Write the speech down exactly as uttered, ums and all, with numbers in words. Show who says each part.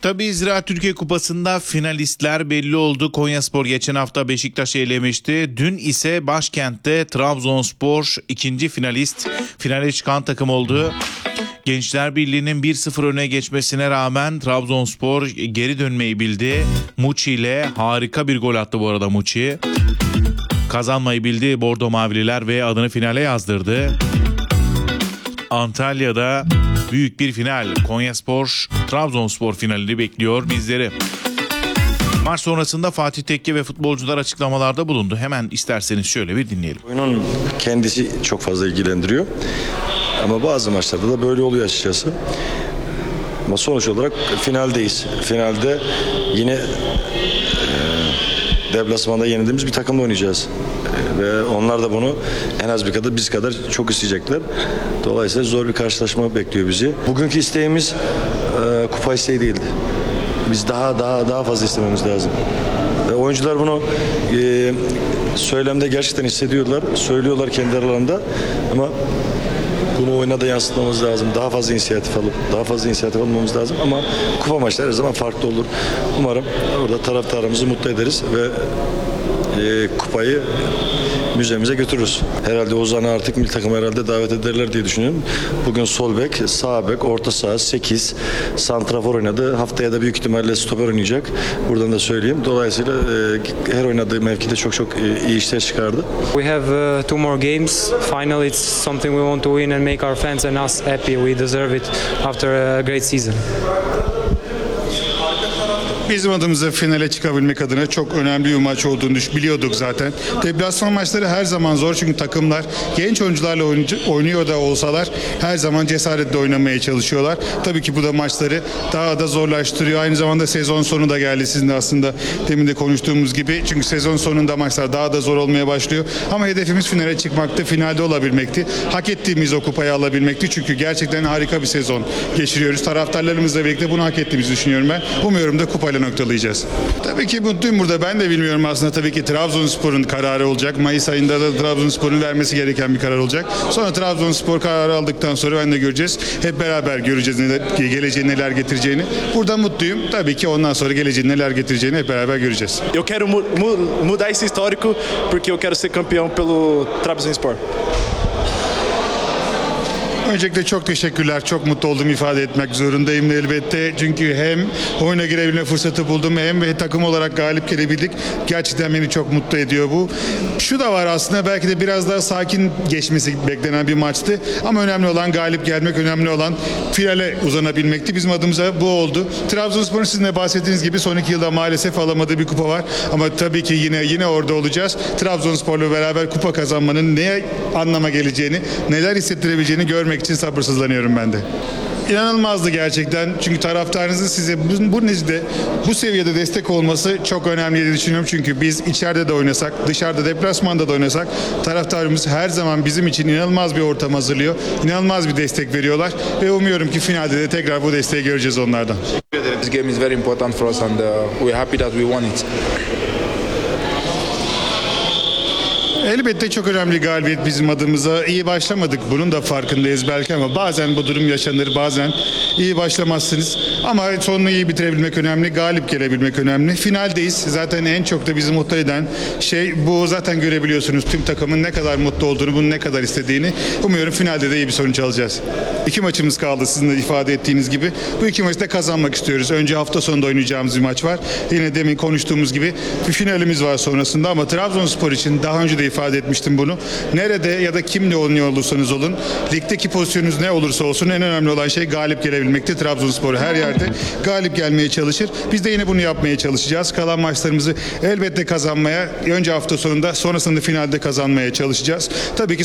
Speaker 1: Tabii Ziraat Türkiye Kupası'nda finalistler belli oldu. Konyaspor geçen hafta Beşiktaş'ı elemişti. Dün ise başkentte Trabzonspor ikinci finalist, finale çıkan takım oldu. Gençler Birliği'nin bir sıfır öne geçmesine rağmen Trabzonspor geri dönmeyi bildi. Muçi ile harika bir gol attı bu arada Muçi. Kazanmayı bildi Bordo Mavililer ve adını finale yazdırdı. Antalya'da büyük bir final. Konyaspor Trabzonspor finalini bekliyor bizleri. Maç sonrasında Fatih Tekke ve futbolcular açıklamalarda bulundu. Hemen isterseniz şöyle bir dinleyelim.
Speaker 2: Oyunun kendisi çok fazla ilgilendiriyor. Ama bazı maçlarda da böyle oluyor açıkçası. Ama sonuç olarak finaldeyiz. Finalde yine e, deplasmanda yenildiğimiz bir takımla oynayacağız. E, ve onlar da bunu en az bir kadar biz kadar çok isteyecekler. Dolayısıyla zor bir karşılaşma bekliyor bizi. Bugünkü isteğimiz e, kupa isteği değildi. Biz daha daha daha fazla istememiz lazım. Ve oyuncular bunu e, söylemde gerçekten hissediyorlar, söylüyorlar kendi aralarında ama bunu oyuna da yansıtmamız lazım. Daha fazla inisiyatif alıp, daha fazla inisiyatif almamız lazım ama kupa maçları her zaman farklı olur. Umarım orada taraftarımızı mutlu ederiz ve e, kupayı müzemize götürürüz. Herhalde Ozan'ı artık milli takıma herhalde davet ederler diye düşünüyorum. Bugün sol bek, sağ bek, orta saha sekiz, santrafor oynadı. Haftaya da büyük ihtimalle stoper oynayacak. Buradan da söyleyeyim. Dolayısıyla e, her oynadığı mevkide çok çok e, iyi işler çıkardı.
Speaker 3: We have uh, two more games. Final, it's something we want to win and make our fans and us happy. We deserve it after a great season.
Speaker 4: Bizim adımıza finale çıkabilmek adına çok önemli bir maç olduğunu biliyorduk zaten. Deplasman maçları her zaman zor çünkü takımlar genç oyuncularla oynuyor da olsalar her zaman cesaretle oynamaya çalışıyorlar. Tabii ki bu da maçları daha da zorlaştırıyor. Aynı zamanda sezon sonu da geldi sizin de aslında demin de konuştuğumuz gibi. Çünkü sezon sonunda maçlar daha da zor olmaya başlıyor. Ama hedefimiz finale çıkmaktı, finalde olabilmekti. Hak ettiğimiz o kupayı alabilmekti. Çünkü gerçekten harika bir sezon geçiriyoruz. Taraftarlarımızla birlikte bunu hak ettiğimizi düşünüyorum ben. Umuyorum da kupayla noktalayacağız. Tabii ki mutluyum burada. Ben de bilmiyorum aslında. Tabii ki Trabzonspor'un kararı olacak. Mayıs ayında da Trabzonspor'un vermesi gereken bir karar olacak. Sonra Trabzonspor kararı aldıktan sonra ben de göreceğiz. Hep beraber göreceğiz neler, geleceğe neler getireceğini. Burada mutluyum. Tabii ki ondan sonra geleceğin neler getireceğini hep beraber göreceğiz.
Speaker 5: Eu quero mu mu mudar esse histórico porque eu quero ser campeão pelo Trabzonspor.
Speaker 4: Öncelikle çok teşekkürler. Çok mutlu olduğumu ifade etmek zorundayım elbette. Çünkü hem oyuna girebilme fırsatı buldum hem de takım olarak galip gelebildik. Gerçekten beni çok mutlu ediyor bu. Şu da var aslında belki de biraz daha sakin geçmesi beklenen bir maçtı. Ama önemli olan galip gelmek, önemli olan finale uzanabilmekti. Bizim adımıza bu oldu. Trabzonspor'un sizin de bahsettiğiniz gibi son iki yılda maalesef alamadığı bir kupa var. Ama tabii ki yine yine orada olacağız. Trabzonspor'la beraber kupa kazanmanın neye anlama geleceğini, neler hissettirebileceğini görmek için sabırsızlanıyorum ben de. İnanılmazdı gerçekten. Çünkü taraftarınızın size bu, bu nezde, bu seviyede destek olması çok önemli diye düşünüyorum. Çünkü biz içeride de oynasak, dışarıda deplasmanda da oynasak taraftarımız her zaman bizim için inanılmaz bir ortam hazırlıyor. İnanılmaz bir destek veriyorlar ve umuyorum ki finalde de tekrar bu desteği göreceğiz onlardan.
Speaker 6: This game is very important for us and uh, we're happy that we won it.
Speaker 4: Elbette çok önemli galibiyet bizim adımıza. İyi başlamadık. Bunun da farkındayız belki ama bazen bu durum yaşanır. Bazen iyi başlamazsınız. Ama sonunu iyi bitirebilmek önemli. Galip gelebilmek önemli. Finaldeyiz. Zaten en çok da bizi mutlu eden şey bu. Zaten görebiliyorsunuz tüm takımın ne kadar mutlu olduğunu, bunu ne kadar istediğini. Umuyorum finalde de iyi bir sonuç alacağız. İki maçımız kaldı sizin de ifade ettiğiniz gibi. Bu iki maçı da kazanmak istiyoruz. Önce hafta sonunda oynayacağımız bir maç var. Yine demin konuştuğumuz gibi bir finalimiz var sonrasında ama Trabzonspor için daha önce de ifade etmiştim bunu. Nerede ya da kimle oynuyor olursanız olun, ligdeki pozisyonunuz ne olursa olsun en önemli olan şey galip gelebilmekti. Trabzonspor her yerde galip gelmeye çalışır. Biz de yine bunu yapmaya çalışacağız. Kalan maçlarımızı elbette kazanmaya, önce hafta sonunda sonrasında finalde kazanmaya çalışacağız. Tabii ki